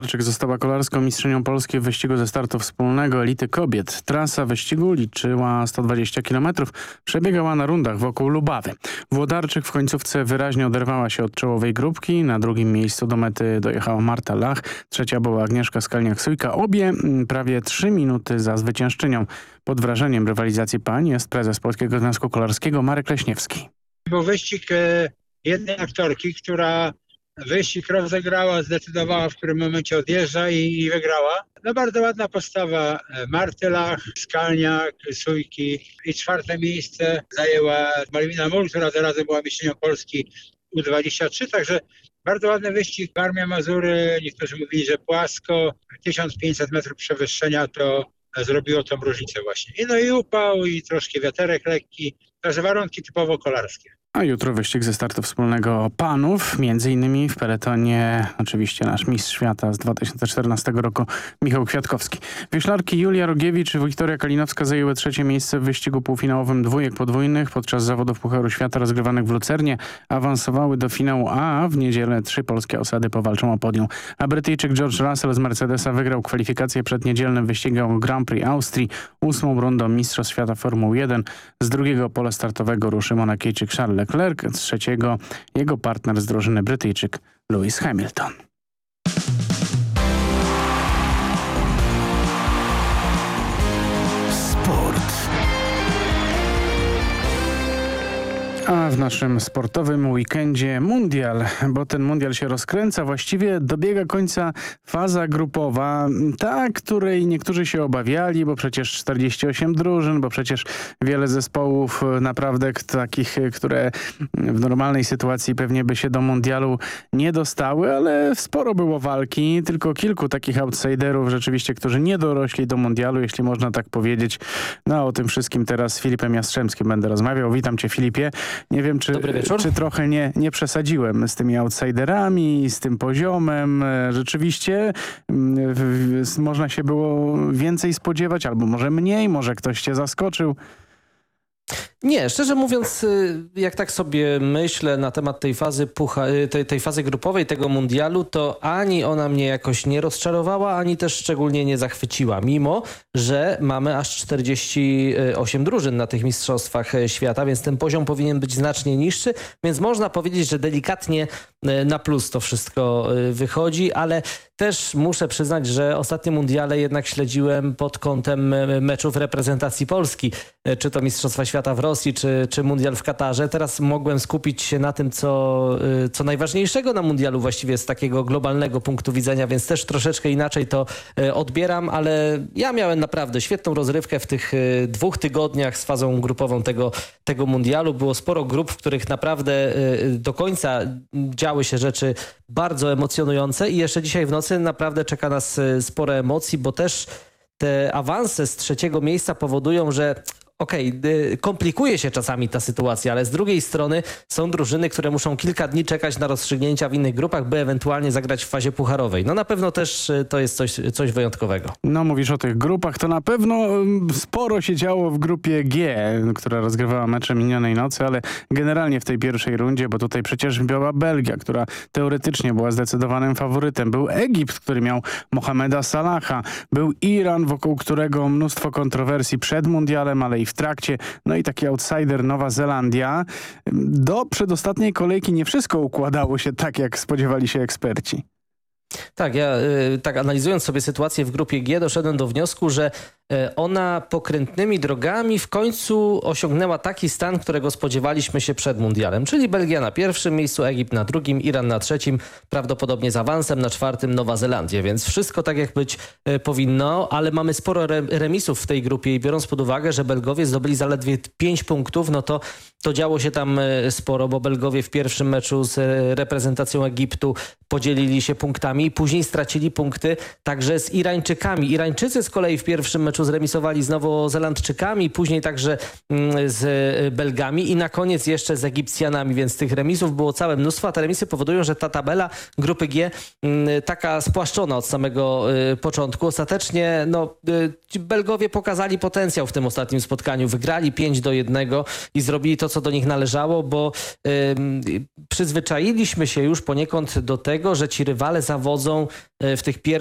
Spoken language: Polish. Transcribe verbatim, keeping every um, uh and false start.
Włodarczyk została kolarską mistrzynią Polski w wyścigu ze startu wspólnego elity kobiet. Trasa wyścigu liczyła sto dwadzieścia kilometrów, przebiegała na rundach wokół Lubawy. Włodarczyk w końcówce wyraźnie oderwała się od czołowej grupki. Na drugim miejscu do mety dojechała Marta Lach, trzecia była Agnieszka Skalniak-Sujka. Obie prawie trzy minuty za zwyciężczynią. Pod wrażeniem rywalizacji pań jest prezes Polskiego Związku Kolarskiego Marek Leśniewski. Był wyścig jednej aktorki, która wyścig rozegrała, zdecydowała, w którym momencie odjeżdża i, i wygrała. No bardzo ładna postawa Marty Lach, Skalniak, Sujki i czwarte miejsce zajęła Malwina Mul, która zarazem była mistrzynią Polski U dwadzieścia trzy, także bardzo ładny wyścig. Warmia Mazury, niektórzy mówili, że płasko, tysiąc pięćset metrów przewyższenia to zrobiło tą różnicę właśnie. I no i upał, i troszkę wiaterek lekki, także warunki typowo kolarskie. A jutro wyścig ze startu wspólnego panów, między innymi w peletonie oczywiście nasz mistrz świata z dwa tysiące czternastego roku Michał Kwiatkowski. Wioślarki Julia Rogiewicz i Wiktoria Kalinowska zajęły trzecie miejsce w wyścigu półfinałowym dwójek podwójnych. Podczas zawodów Pucharu Świata rozgrywanych w Lucernie awansowały do finału A. W niedzielę trzy polskie osady powalczą o podium. A Brytyjczyk George Russell z Mercedesa wygrał kwalifikacje przed niedzielnym wyścigiem Grand Prix Austrii, ósmą rundą Mistrzostw Świata Formuły jeden. Z drugiego pola startowego ruszy Monakijczyk Charles Leclerc, z trzeciego jego partner z drużyny Brytyjczyk Lewis Hamilton. Sport. A w naszym sportowym weekendzie mundial, bo ten mundial się rozkręca, właściwie dobiega końca faza grupowa, ta, której niektórzy się obawiali, bo przecież czterdzieści osiem drużyn, bo przecież wiele zespołów naprawdę takich, które w normalnej sytuacji pewnie by się do mundialu nie dostały, ale sporo było walki, tylko kilku takich outsiderów rzeczywiście, którzy nie dorośli do mundialu, jeśli można tak powiedzieć. No o tym wszystkim teraz z Filipem Jastrzębskim będę rozmawiał. Witam cię, Filipie. Nie wiem, czy, czy trochę nie, nie przesadziłem z tymi outsiderami, z tym poziomem. Rzeczywiście w, w, można się było więcej spodziewać, albo może mniej, może ktoś cię zaskoczył. Nie, szczerze mówiąc, jak tak sobie myślę na temat tej fazy, pucha, tej, tej fazy grupowej, tego mundialu, to ani ona mnie jakoś nie rozczarowała, ani też szczególnie nie zachwyciła, mimo że mamy aż czterdzieści osiem drużyn na tych mistrzostwach świata, więc ten poziom powinien być znacznie niższy, więc można powiedzieć, że delikatnie na plus to wszystko wychodzi, ale też muszę przyznać, że ostatnie mundiale jednak śledziłem pod kątem meczów reprezentacji Polski, czy to Mistrzostwa Świata w Rosji, czy, czy mundial w Katarze. Teraz mogłem skupić się na tym, co, co najważniejszego na mundialu właściwie z takiego globalnego punktu widzenia, więc też troszeczkę inaczej to odbieram, ale ja miałem naprawdę świetną rozrywkę w tych dwóch tygodniach z fazą grupową tego, tego mundialu. Było sporo grup, w których naprawdę do końca działy się rzeczy bardzo emocjonujące i jeszcze dzisiaj w nocy naprawdę czeka nas sporo emocji, bo też te awanse z trzeciego miejsca powodują, że okej, okay, komplikuje się czasami ta sytuacja, ale z drugiej strony są drużyny, które muszą kilka dni czekać na rozstrzygnięcia w innych grupach, by ewentualnie zagrać w fazie pucharowej. No na pewno też to jest coś, coś wyjątkowego. No mówisz o tych grupach, to na pewno sporo się działo w grupie G, która rozgrywała mecze minionej nocy, ale generalnie w tej pierwszej rundzie, bo tutaj przecież była Belgia, która teoretycznie była zdecydowanym faworytem. Był Egipt, który miał Mohameda Salaha. Był Iran, wokół którego mnóstwo kontrowersji przed mundialem, ale i w trakcie. No i taki outsider Nowa Zelandia. Do przedostatniej kolejki nie wszystko układało się tak, jak spodziewali się eksperci. Tak, ja y, tak analizując sobie sytuację w grupie G, doszedłem do wniosku, że y, ona pokrętnymi drogami w końcu osiągnęła taki stan, którego spodziewaliśmy się przed mundialem, czyli Belgia na pierwszym miejscu, Egipt na drugim, Iran na trzecim, prawdopodobnie z awansem, na czwartym Nowa Zelandia, więc wszystko tak jak być y, powinno, ale mamy sporo re remisów w tej grupie i biorąc pod uwagę, że Belgowie zdobyli zaledwie pięć punktów, no to, to działo się tam y, sporo, bo Belgowie w pierwszym meczu z y, reprezentacją Egiptu podzielili się punktami i później stracili punkty także z Irańczykami. Irańczycy z kolei w pierwszym meczu zremisowali z Nowozelandczykami, później także z Belgami i na koniec jeszcze z Egipcjanami, więc tych remisów było całe mnóstwo, a te remisy powodują, że ta tabela grupy G taka spłaszczona od samego początku. Ostatecznie no, ci Belgowie pokazali potencjał w tym ostatnim spotkaniu. Wygrali pięć do jednego i zrobili to, co do nich należało, bo y, przyzwyczailiśmy się już poniekąd do tego, że ci rywale zawodowi zawodzą w tych pierwszych